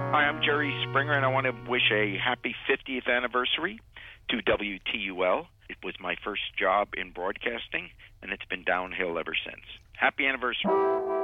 Hi, I'm Jerry Springer, and I want to wish a happy 50th anniversary to WTUL. It was my first job in broadcasting, and it's been downhill ever since. Happy anniversary.